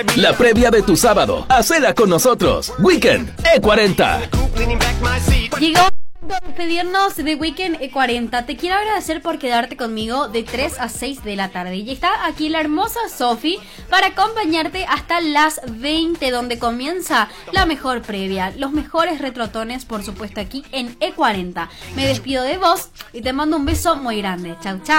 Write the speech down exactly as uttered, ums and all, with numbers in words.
La previa de tu sábado, hacela con nosotros. Weekend E cuarenta. Llegó a despedirnos de Weekend E cuarenta. Te quiero agradecer por quedarte conmigo de tres a seis de la tarde. Y está aquí la hermosa Sofi para acompañarte hasta las veinte, donde comienza la mejor previa, los mejores retrotones, por supuesto, aquí en E cuarenta. Me despido de vos y te mando un beso muy grande. Chau, chau.